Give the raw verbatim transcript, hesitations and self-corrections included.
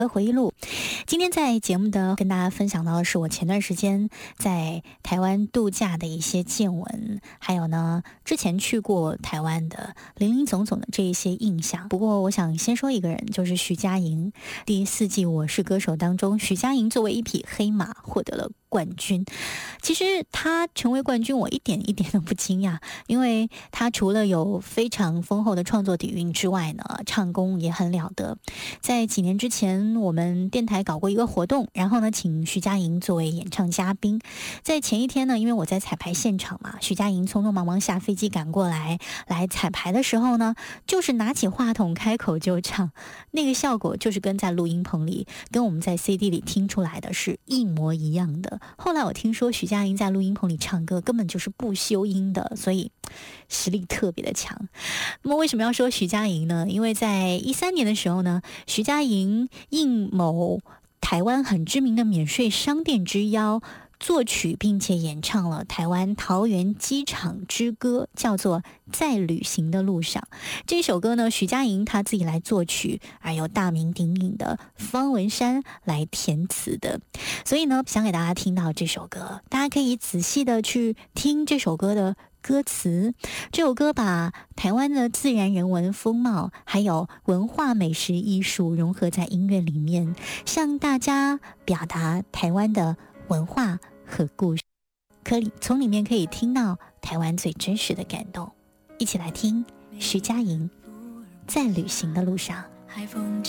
回忆录。今天在节目的跟大家分享到的是我前段时间在台湾度假的一些见闻，还有呢之前去过台湾的林林总总的这一些印象。不过我想先说一个人，就是徐佳莹。第四季《我是歌手》当中，徐佳莹作为一匹黑马获得了冠军。其实她成为冠军我一点一点都不惊讶，因为她除了有非常丰厚的创作底蕴之外呢，唱功也很了得。在几年之前我们电台搞过一个活动，然后呢请徐佳莹作为演唱嘉宾。在前一天呢，因为我在彩排现场嘛，徐佳莹匆匆忙忙下飞机赶过来来彩排的时候呢，就是拿起话筒开口就唱，那个效果就是跟在录音棚里跟我们在 C D 里听出来的是一模一样的。后来我听说徐佳莹在录音棚里唱歌根本就是不修音的，所以实力特别的强。那么为什么要说徐佳莹呢？因为在一三年的时候呢，徐佳莹应某台湾很知名的免税商店之邀，作曲并且演唱了台湾桃园机场之歌，叫做《在旅行的路上》。这首歌呢，徐佳莹她自己来作曲，而由大名鼎鼎的方文山来填词的。所以呢，想给大家听到这首歌，大家可以仔细的去听这首歌的歌词。这首歌把台湾的自然人文风貌还有文化美食艺术融合在音乐里面，向大家表达台湾的文化和故事，可以从里面可以听到台湾最真实的感动。一起来听徐佳莹在旅行的路上。 海风